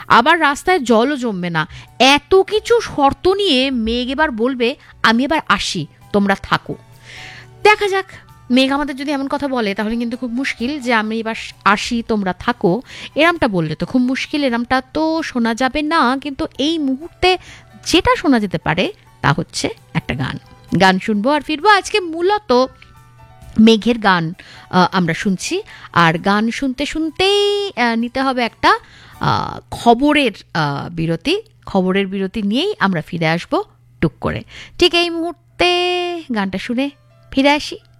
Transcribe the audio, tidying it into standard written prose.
আবার রাস্তায় জলও জমবে না। এত কিছু শর্ত নিয়ে মেঘ এবার বলবে আমি এবার আসি, তোমরা থাকো। দেখা যাক, মেঘ আমাদের যদি এমন কথা বলে তাহলে কিন্তু খুব মুশকিল, যে আমি এবার আসি তোমরা থাকো, এরমটা বললে তো খুব মুশকিল, এরমটা তো শোনা যাবে না। কিন্তু এই মুহূর্তে যেটা শোনা যেতে পারে তা হচ্ছে একটা গান। গান শুনবো আর ফিরবো। আজকে মূলত মেঘের গান আমরা শুনছি, আর গান শুনতে শুনতেই নিতে হবে একটা খবরের বিরতি। খবরের বিরতি নিয়েই আমরা ফিরে আসবো টুক করে। ঠিক এই মুহূর্তে গানটা শুনে ফিরে আসি।